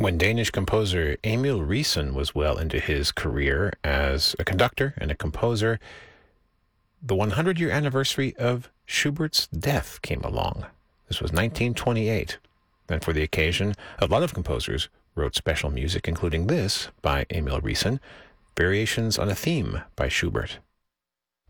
When Danish composer Emil Riessen was well into his career as a conductor and a composer, the 100-year anniversary of Schubert's death came along. This was 1928. And for the occasion, a lot of composers wrote special music, including this by Emil Riessen, Variations on a Theme by Schubert.